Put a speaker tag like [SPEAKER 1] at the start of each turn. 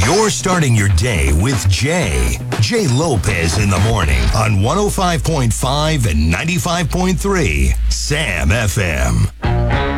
[SPEAKER 1] You're starting your day with Jay Lopez in the morning on 105.5 and 95.3 Sam FM.